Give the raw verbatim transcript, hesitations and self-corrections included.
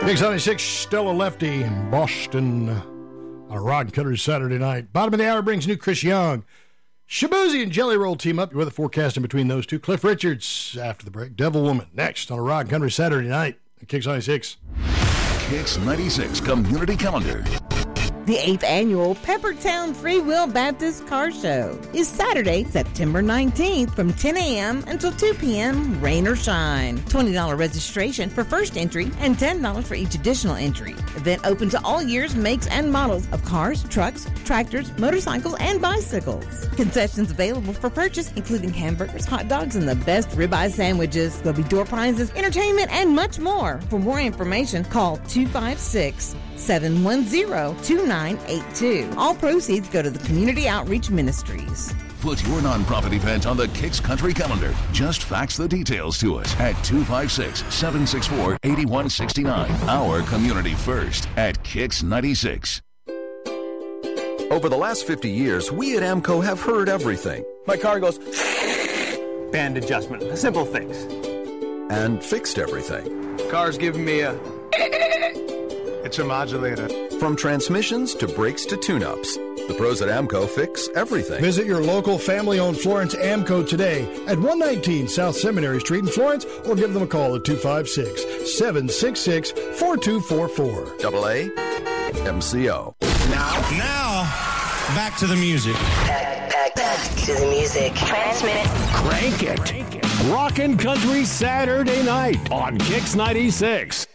Kicks ninety-six, Stella Lefty in Boston on a Rod and Country Saturday night. Bottom of the hour brings new Chris Young. Shabuzi and Jelly Roll team up. Your weather forecast in between those two. Cliff Richards after the break. Devil Woman next on a Rod and Country Saturday night at Kicks ninety-six. Kicks ninety-six Community Calendar. The eighth annual Peppertown Free Will Baptist Car Show is Saturday, September nineteenth from ten a.m. until two p.m., rain or shine. twenty dollars registration for first entry and ten dollars for each additional entry. Event open to all years, makes, and models of cars, trucks, tractors, motorcycles, and bicycles. Concessions available for purchase, including hamburgers, hot dogs, and the best ribeye sandwiches. There'll be door prizes, entertainment, and much more. For more information, call two five six, seven one zero, two nine eight two. All proceeds go to the Community Outreach Ministries. Put your nonprofit event on the Kicks Country Calendar. Just fax the details to us at two five six, seven six four, eight one six nine. Our community first at Kicks ninety-six. Over the last fifty years, we at AMCO have heard everything. My car goes band adjustment, simple things. And fixed everything. Car's giving me a... It's a modulator. From transmissions to brakes to tune-ups, the pros at AMCO fix everything. Visit your local family-owned Florence AMCO today at one nineteen South Seminary Street in Florence, or give them a call at two five six, seven six six, four two four four. Double A M C O. Now, now, back to the music. Back, back, back to the music. Transmit it. Crank it. Rockin' Country Saturday night on Kicks ninety-six.